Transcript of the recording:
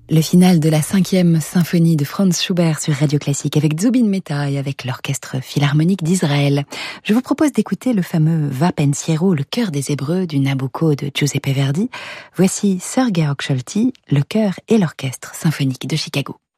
Le final de la 5e symphonie de Franz Schubert sur Radio Classique avec Zubin Mehta et avec l'Orchestre Philharmonique d'Israël. Je vous propose d'écouter le fameux Va Pensiero, le chœur des Hébreux du Nabucco de Giuseppe Verdi. Voici Sir Georg Scholti, le chœur et l'Orchestre symphonique de Chicago.